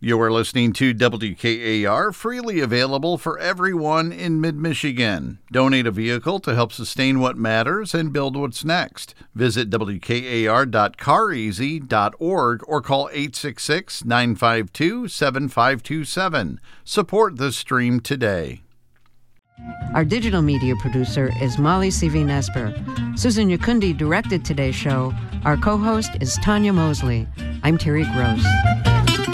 You are listening to WKAR, freely available for everyone in mid-Michigan. Donate a vehicle to help sustain what matters and build what's next. Visit WKAR.careasy.org or call 866-952-7527. Support the stream today. Our digital media producer is Molly Seavey-Nesper. Susan Yakundi directed today's show. Our co-host is Tanya Mosley. I'm Terry Gross.